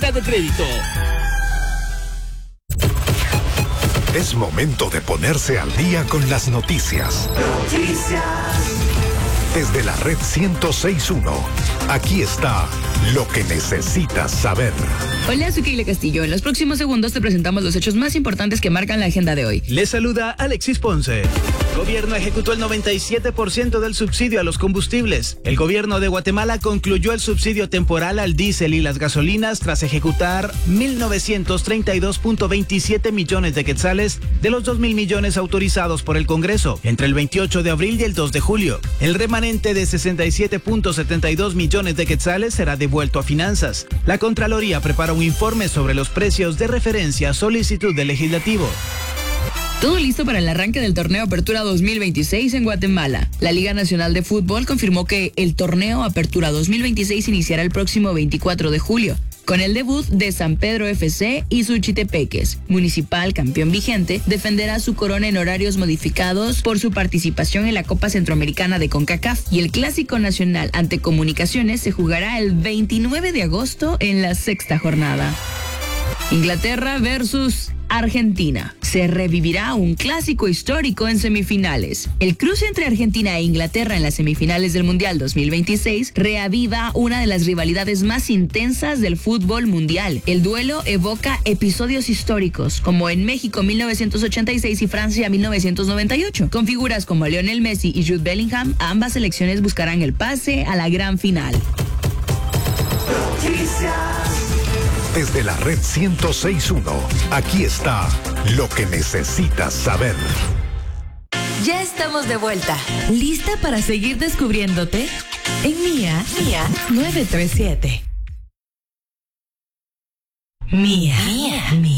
tarjeta de crédito. Es momento de ponerse al día con las noticias. Desde la red 106.1, aquí está lo que necesitas saber. Hola, soy Keila Castillo. En los próximos segundos te presentamos los hechos más importantes que marcan la agenda de hoy. Les saluda Alexis Ponce. Gobierno ejecutó el 97% del subsidio a los combustibles. El gobierno de Guatemala concluyó el subsidio temporal al diésel y las gasolinas tras ejecutar 1.932.27 millones de quetzales de los 2.000 millones autorizados por el Congreso entre el 28 de abril y el 2 de julio. El remanente de 67.72 millones de quetzales será devuelto a finanzas. La Contraloría prepara un informe sobre los precios de referencia a solicitud del legislativo. Todo listo para el arranque del torneo Apertura 2026 en Guatemala. La Liga Nacional de Fútbol confirmó que el torneo Apertura 2026 iniciará el próximo 24 de julio, con el debut de San Pedro FC y Suchitepeques. Municipal, campeón vigente, defenderá su corona en horarios modificados por su participación en la Copa Centroamericana de CONCACAF, y el Clásico Nacional ante Comunicaciones se jugará el 29 de agosto en la sexta jornada. Inglaterra versus Argentina. Se revivirá un clásico histórico en semifinales. El cruce entre Argentina e Inglaterra en las semifinales del Mundial 2026 reaviva una de las rivalidades más intensas del fútbol mundial. El duelo evoca episodios históricos, como en México 1986 y Francia 1998. Con figuras como Lionel Messi y Jude Bellingham, ambas selecciones buscarán el pase a la gran final. Desde la red 106.1, aquí está lo que necesitas saber. Ya estamos de vuelta. ¿Lista para seguir descubriéndote? En Mía 937. Mía.